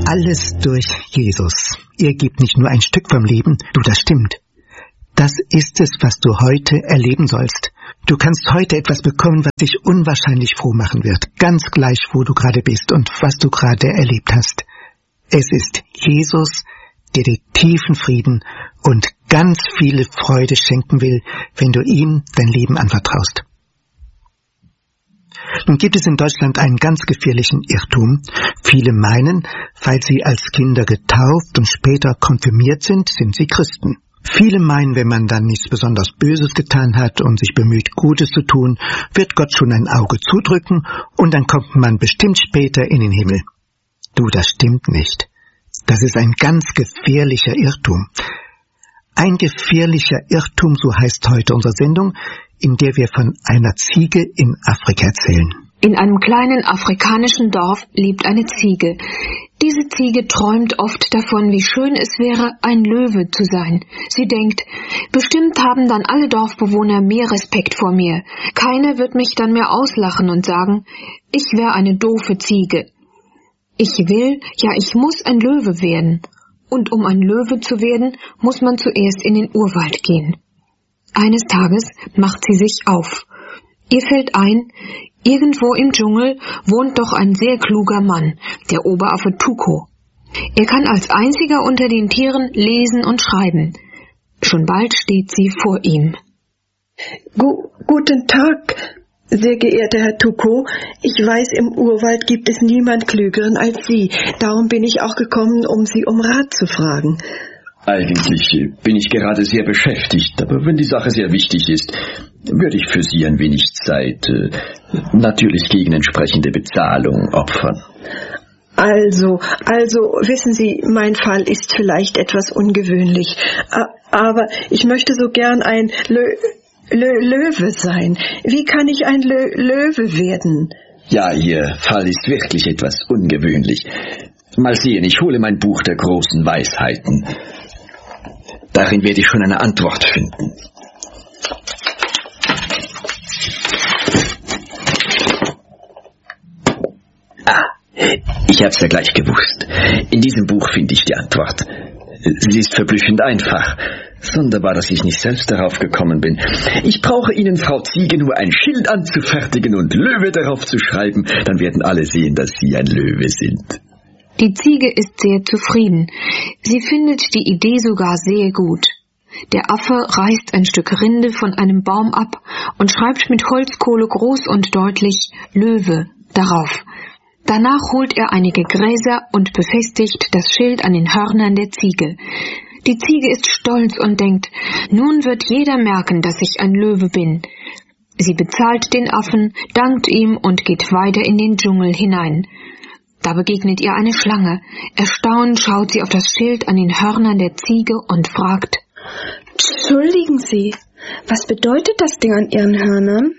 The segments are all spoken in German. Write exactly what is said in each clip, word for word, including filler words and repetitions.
Alles durch Jesus. Er gibt nicht nur ein Stück vom Leben, du, das stimmt. Das ist es, was du heute erleben sollst. Du kannst heute etwas bekommen, was dich unwahrscheinlich froh machen wird, ganz gleich, wo du gerade bist und was du gerade erlebt hast. Es ist Jesus, der dir tiefen Frieden und ganz viele Freude schenken will, wenn du ihm dein Leben anvertraust. Nun gibt es in Deutschland einen ganz gefährlichen Irrtum. Viele meinen, weil sie als Kinder getauft und später konfirmiert sind, sind sie Christen. Viele meinen, wenn man dann nichts besonders Böses getan hat und sich bemüht, Gutes zu tun, wird Gott schon ein Auge zudrücken und dann kommt man bestimmt später in den Himmel. Du, das stimmt nicht. Das ist ein ganz gefährlicher Irrtum. Ein gefährlicher Irrtum, so heißt heute unsere Sendung, in der wir von einer Ziege in Afrika erzählen. In einem kleinen afrikanischen Dorf lebt eine Ziege. Diese Ziege träumt oft davon, wie schön es wäre, ein Löwe zu sein. Sie denkt, bestimmt haben dann alle Dorfbewohner mehr Respekt vor mir. Keiner wird mich dann mehr auslachen und sagen, ich wäre eine doofe Ziege. Ich will, ja ich muss ein Löwe werden. Und um ein Löwe zu werden, muss man zuerst in den Urwald gehen. Eines Tages macht sie sich auf. Ihr fällt ein, irgendwo im Dschungel wohnt doch ein sehr kluger Mann, der Oberaffe Tuko. Er kann als einziger unter den Tieren lesen und schreiben. Schon bald steht sie vor ihm. Gu- guten Tag, sehr geehrter Herr Tuko. Ich weiß, im Urwald gibt es niemand Klügeren als Sie. Darum bin ich auch gekommen, um Sie um Rat zu fragen. Eigentlich bin ich gerade sehr beschäftigt, aber wenn die Sache sehr wichtig ist, würde ich für Sie ein wenig Zeit, äh, natürlich gegen entsprechende Bezahlung, opfern. Also, also, wissen Sie, mein Fall ist vielleicht etwas ungewöhnlich, aber ich möchte so gern ein Lö- Lö- Löwe sein. Wie kann ich ein Lö- Löwe werden? Ja, Ihr Fall ist wirklich etwas ungewöhnlich. Mal sehen, ich hole mein Buch der großen Weisheiten. Darin werde ich schon eine Antwort finden. Ah, ich hab's ja gleich gewusst. In diesem Buch finde ich die Antwort. Sie ist verblüffend einfach. Sonderbar, dass ich nicht selbst darauf gekommen bin. Ich brauche Ihnen, Frau Ziege, nur ein Schild anzufertigen und Löwe darauf zu schreiben. Dann werden alle sehen, dass Sie ein Löwe sind. Die Ziege ist sehr zufrieden. Sie findet die Idee sogar sehr gut. Der Affe reißt ein Stück Rinde von einem Baum ab und schreibt mit Holzkohle groß und deutlich Löwe darauf. Danach holt er einige Gräser und befestigt das Schild an den Hörnern der Ziege. Die Ziege ist stolz und denkt, nun wird jeder merken, dass ich ein Löwe bin. Sie bezahlt den Affen, dankt ihm und geht weiter in den Dschungel hinein. Da begegnet ihr eine Schlange. Erstaunt schaut sie auf das Schild an den Hörnern der Ziege und fragt, Entschuldigen Sie, was bedeutet das Ding an Ihren Hörnern?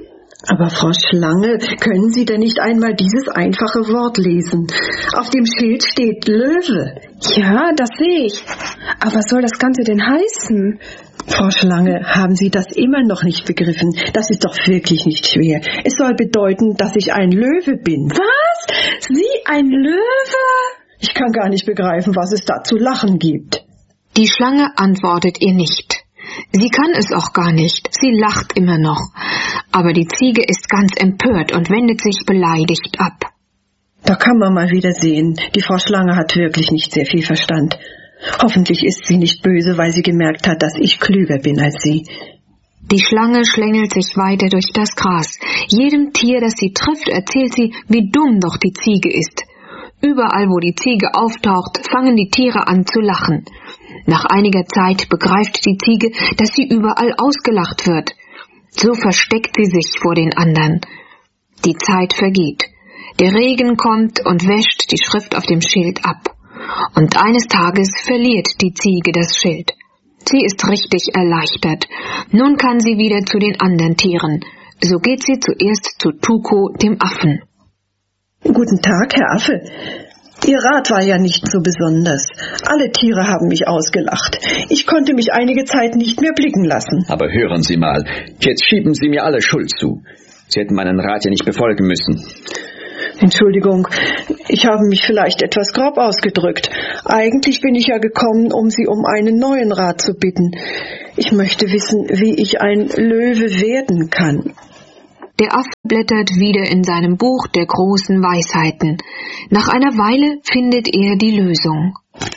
Aber Frau Schlange, können Sie denn nicht einmal dieses einfache Wort lesen? Auf dem Schild steht Löwe. Ja, das sehe ich. Aber was soll das Ganze denn heißen? Frau Schlange, haben Sie das immer noch nicht begriffen? Das ist doch wirklich nicht schwer. Es soll bedeuten, dass ich ein Löwe bin. Was? Sie ein Löwe? Ich kann gar nicht begreifen, was es da zu lachen gibt. Die Schlange antwortet ihr nicht. Sie kann es auch gar nicht. Sie lacht immer noch. Aber die Ziege ist ganz empört und wendet sich beleidigt ab. Da kann man mal wieder sehen, die Frau Schlange hat wirklich nicht sehr viel Verstand. Hoffentlich ist sie nicht böse, weil sie gemerkt hat, dass ich klüger bin als sie. Die Schlange schlängelt sich weiter durch das Gras. Jedem Tier, das sie trifft, erzählt sie, wie dumm doch die Ziege ist. Überall, wo die Ziege auftaucht, fangen die Tiere an zu lachen. Nach einiger Zeit begreift die Ziege, dass sie überall ausgelacht wird. So versteckt sie sich vor den anderen. Die Zeit vergeht. Der Regen kommt und wäscht die Schrift auf dem Schild ab. Und eines Tages verliert die Ziege das Schild. Sie ist richtig erleichtert. Nun kann sie wieder zu den anderen Tieren. So geht sie zuerst zu Tuko, dem Affen. Guten Tag, Herr Affe. Ihr Rat war ja nicht so besonders. Alle Tiere haben mich ausgelacht. Ich konnte mich einige Zeit nicht mehr blicken lassen. Aber hören Sie mal, jetzt schieben Sie mir alle Schuld zu. Sie hätten meinen Rat ja nicht befolgen müssen. Entschuldigung, ich habe mich vielleicht etwas grob ausgedrückt. Eigentlich bin ich ja gekommen, um Sie um einen neuen Rat zu bitten. Ich möchte wissen, wie ich ein Löwe werden kann. Der Affe blättert wieder in seinem Buch der großen Weisheiten. Nach einer Weile findet er die Lösung.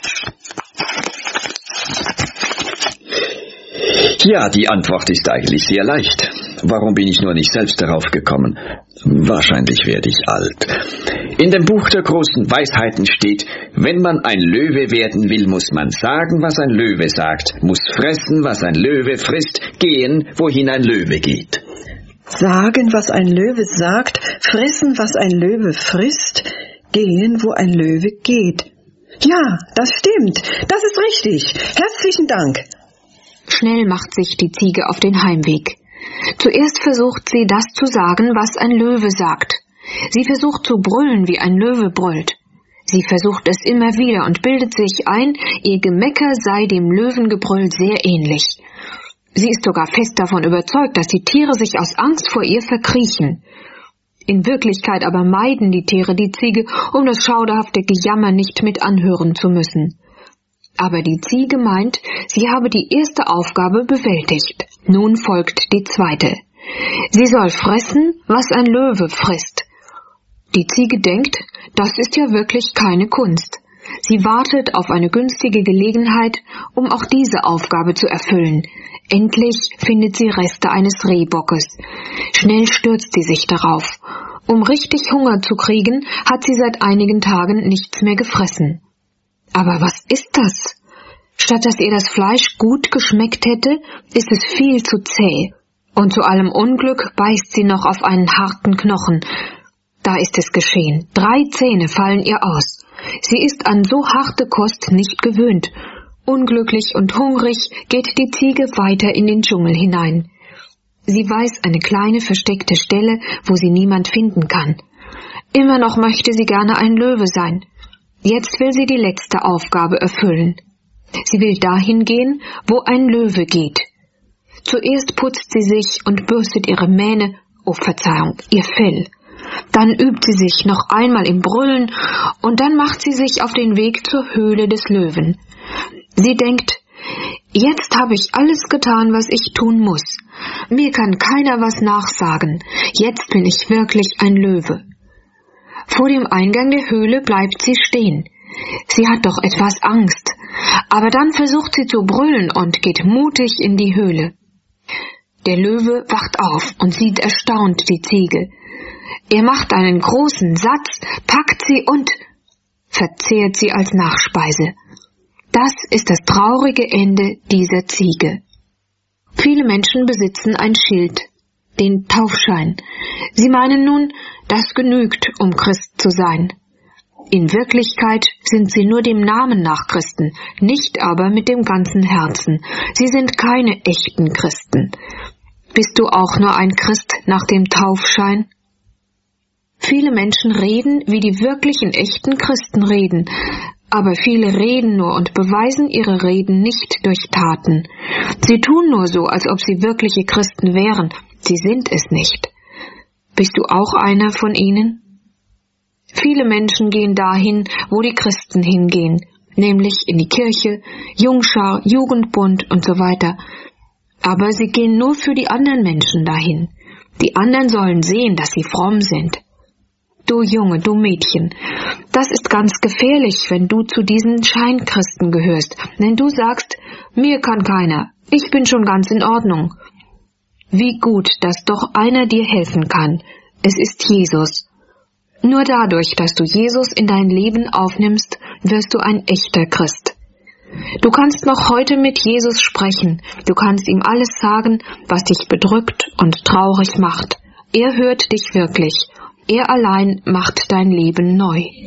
Ja, die Antwort ist eigentlich sehr leicht. Warum bin ich nur nicht selbst darauf gekommen? Wahrscheinlich werde ich alt. In dem Buch der großen Weisheiten steht, wenn man ein Löwe werden will, muss man sagen, was ein Löwe sagt, muss fressen, was ein Löwe frisst, gehen, wohin ein Löwe geht. Sagen, was ein Löwe sagt, fressen, was ein Löwe frisst, gehen, wo ein Löwe geht. Ja, das stimmt. Das ist richtig. Herzlichen Dank. Schnell macht sich die Ziege auf den Heimweg. Zuerst versucht sie, das zu sagen, was ein Löwe sagt. Sie versucht zu brüllen, wie ein Löwe brüllt. Sie versucht es immer wieder und bildet sich ein, ihr Gemecker sei dem Löwengebrüll sehr ähnlich. Sie ist sogar fest davon überzeugt, dass die Tiere sich aus Angst vor ihr verkriechen. In Wirklichkeit aber meiden die Tiere die Ziege, um das schauderhafte Gejammer nicht mit anhören zu müssen. Aber die Ziege meint, sie habe die erste Aufgabe bewältigt. Nun folgt die zweite. Sie soll fressen, was ein Löwe frisst. Die Ziege denkt, das ist ja wirklich keine Kunst. Sie wartet auf eine günstige Gelegenheit, um auch diese Aufgabe zu erfüllen. Endlich findet sie Reste eines Rehbockes. Schnell stürzt sie sich darauf. Um richtig Hunger zu kriegen, hat sie seit einigen Tagen nichts mehr gefressen. Aber was ist das? Statt dass ihr das Fleisch gut geschmeckt hätte, ist es viel zu zäh. Und zu allem Unglück beißt sie noch auf einen harten Knochen. Da ist es geschehen. Drei Zähne fallen ihr aus. Sie ist an so harte Kost nicht gewöhnt. Unglücklich und hungrig geht die Ziege weiter in den Dschungel hinein. Sie weiß eine kleine versteckte Stelle, wo sie niemand finden kann. Immer noch möchte sie gerne ein Löwe sein. Jetzt will sie die letzte Aufgabe erfüllen. Sie will dahin gehen, wo ein Löwe geht. Zuerst putzt sie sich und bürstet ihre Mähne, oh Verzeihung, ihr Fell. Dann übt sie sich noch einmal im Brüllen und dann macht sie sich auf den Weg zur Höhle des Löwen. Sie denkt, jetzt habe ich alles getan, was ich tun muss. Mir kann keiner was nachsagen. Jetzt bin ich wirklich ein Löwe. Vor dem Eingang der Höhle bleibt sie stehen. Sie hat doch etwas Angst, aber dann versucht sie zu brüllen und geht mutig in die Höhle. Der Löwe wacht auf und sieht erstaunt die Ziege. Er macht einen großen Satz, packt sie und verzehrt sie als Nachspeise. Das ist das traurige Ende dieser Ziege. Viele Menschen besitzen ein Schild, den Taufschein. Sie meinen nun, das genügt, um Christ zu sein. In Wirklichkeit sind sie nur dem Namen nach Christen, nicht aber mit dem ganzen Herzen. Sie sind keine echten Christen. Bist du auch nur ein Christ nach dem Taufschein? Viele Menschen reden, wie die wirklichen echten Christen reden, aber viele reden nur und beweisen ihre Reden nicht durch Taten. Sie tun nur so, als ob sie wirkliche Christen wären. Sie sind es nicht. Bist du auch einer von ihnen? Viele Menschen gehen dahin, wo die Christen hingehen, nämlich in die Kirche, Jungschar, Jugendbund und so weiter. Aber sie gehen nur für die anderen Menschen dahin. Die anderen sollen sehen, dass sie fromm sind. Du Junge, du Mädchen, das ist ganz gefährlich, wenn du zu diesen Scheinchristen gehörst, denn du sagst, mir kann keiner, ich bin schon ganz in Ordnung. Wie gut, dass doch einer dir helfen kann. Es ist Jesus. Nur dadurch, dass du Jesus in dein Leben aufnimmst, wirst du ein echter Christ. Du kannst noch heute mit Jesus sprechen. Du kannst ihm alles sagen, was dich bedrückt und traurig macht. Er hört dich wirklich. Er allein macht dein Leben neu.